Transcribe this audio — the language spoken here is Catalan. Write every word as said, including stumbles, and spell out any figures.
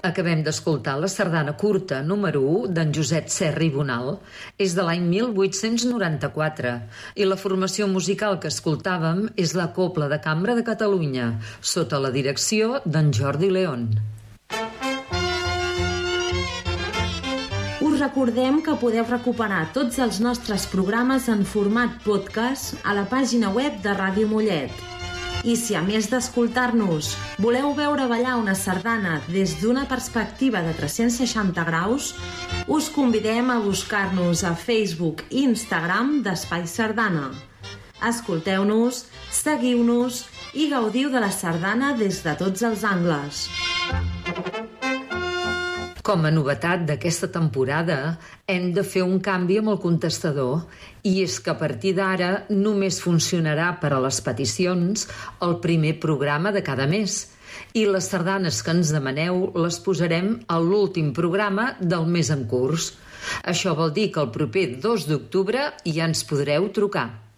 Acabem d'escoltar la sardana curta número u d'en Josep Serra i Bonal. És de l'any mil vuit-cents noranta-quatre i la formació musical que escoltàvem és la Cobla de Cambra de Catalunya, sota la direcció d'en Jordi León. Us recordem que podeu recuperar tots els nostres programes en format podcast a la pàgina web de Ràdio Mollet. I si a més d'escoltar-nos voleu veure ballar una sardana des d'una perspectiva de tres-cents seixanta graus, us convidem a buscar-nos a Facebook i Instagram d'Espai Sardana. Escolteu-nos, seguiu-nos i gaudiu de la sardana des de tots els angles. Com a novetat d'aquesta temporada, hem de fer un canvi amb el contestador, i és que a partir d'ara només funcionarà per a les peticions el primer programa de cada mes, i les sardanes que ens demaneu les posarem a l'últim programa del mes en curs. Això vol dir que el proper dos d'octubre ja ens podreu trucar.